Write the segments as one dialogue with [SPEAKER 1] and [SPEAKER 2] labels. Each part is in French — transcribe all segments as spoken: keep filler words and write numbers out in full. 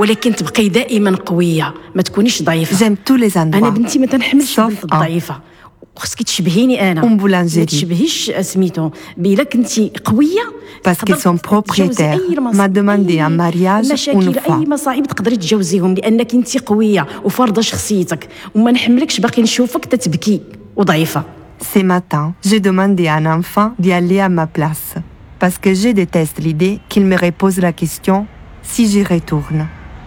[SPEAKER 1] ولكن تبقي دائما قويه ما تكونيش ضعيفه.
[SPEAKER 2] J'aime tous les endroits.
[SPEAKER 1] انا بنتي ما تنحملش
[SPEAKER 2] Sauf
[SPEAKER 1] البنت الضعيفه وخصك تشبهيني انا.
[SPEAKER 2] Un boulangerie.
[SPEAKER 1] ما تشبهيش سميتو بلا كنتي قويه.
[SPEAKER 2] Parce que son propriétaire m'a demandé un mariage une
[SPEAKER 1] مشاكل
[SPEAKER 2] fois.
[SPEAKER 1] اي مصاعب تقدري تجاوزيهم لانك انت قويه وفارضه شخصيتك وما نحملكش باقي نشوفك تتبكي وضعيفه.
[SPEAKER 2] Ce matin, j'ai demandé à un enfant d'y aller à ma place, parce que je déteste l'idée qu'il me repose la question si j'y retourne.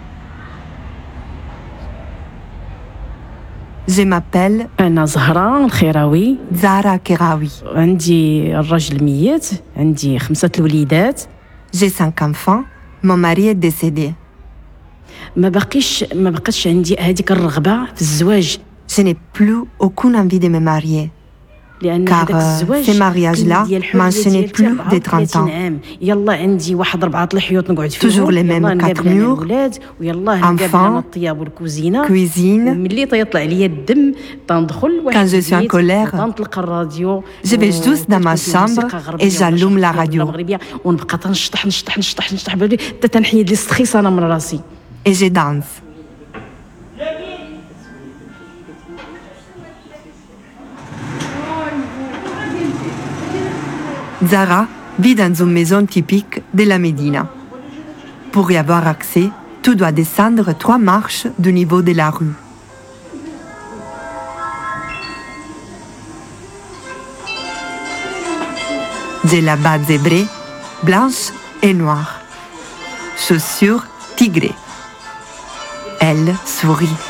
[SPEAKER 2] Je m'appelle
[SPEAKER 1] انا زهره الخيراوي.
[SPEAKER 2] Zahra Keraoui.
[SPEAKER 1] عندي الراجل ميت، عندي خمسه الوليدات.
[SPEAKER 2] J'ai cinq enfants. Mon mari est décédé.
[SPEAKER 1] ما باقيش ما بقاش عندي هذيك الرغبه في الزواج.
[SPEAKER 2] Je n'ai plus aucune envie de me marier.
[SPEAKER 1] لأن
[SPEAKER 2] Car
[SPEAKER 1] هذاك
[SPEAKER 2] euh,
[SPEAKER 1] الزواج
[SPEAKER 2] ces mariages-là
[SPEAKER 1] ديال الحرية
[SPEAKER 2] m'enchaînaient
[SPEAKER 1] ديال
[SPEAKER 2] plus
[SPEAKER 1] أربعة
[SPEAKER 2] de trente
[SPEAKER 1] وثلاثين
[SPEAKER 2] ans.
[SPEAKER 1] عام. يلا عندي واحد أربعة الحيوط نقعد فيهم.
[SPEAKER 2] Toujours les mêmes
[SPEAKER 1] يلا نقابل
[SPEAKER 2] quatre
[SPEAKER 1] أنا
[SPEAKER 2] murs,
[SPEAKER 1] الولاد ويلا نقابل
[SPEAKER 2] enfants,
[SPEAKER 1] أنا الطياب والكوزينة.
[SPEAKER 2] cuisine.
[SPEAKER 1] وملي تيطلع عليا الدم تندخل واحد
[SPEAKER 2] Quand je suis en
[SPEAKER 1] البيت
[SPEAKER 2] colère,
[SPEAKER 1] تنطلق الراديو.
[SPEAKER 2] je vais juste dans ma chambre et j'allume la radio.
[SPEAKER 1] المغربية ونبقى تنشطح نشطح نشطح نشطح حتى تنحيد لي ستريس أنا من راسي.
[SPEAKER 2] Et je danse. Zahra vit dans une maison typique de la Médina. Pour y avoir accès, tu dois descendre trois marches du niveau de la rue. J'ai la bas zébrée, blanche et noire. Chaussures tigrées. Elle sourit.